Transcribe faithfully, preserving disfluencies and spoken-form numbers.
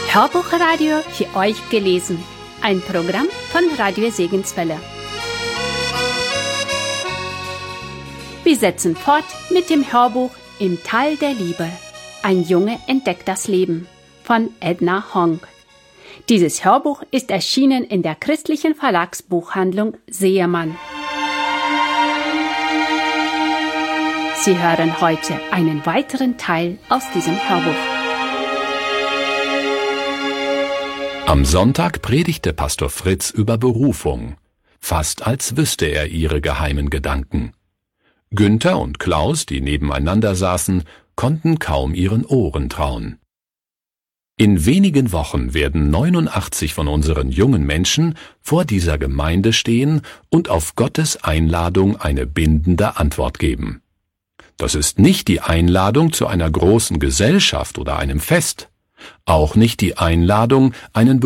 Hörbuchradio für euch gelesen. Ein Programm von Radio Segenswelle. Wir setzen fort mit dem Hörbuch Im Tal der Liebe. Ein Junge entdeckt das Leben von Edna Hong. Dieses Hörbuch ist erschienen in der christlichen Verlagsbuchhandlung Seemann. Sie hören heute einen weiteren Teil aus diesem Hörbuch. Am Sonntag predigte Pastor Fritz über Berufung, fast als wüsste er ihre geheimen Gedanken. Günther und Klaus, die nebeneinander saßen, konnten kaum ihren Ohren trauen. In wenigen Wochen werden neunundachtzig von unseren jungen Menschen vor dieser Gemeinde stehen und auf Gottes Einladung eine bindende Antwort geben. Das ist nicht die Einladung zu einer großen Gesellschaft oder einem Fest, auch nicht die Einladung, einen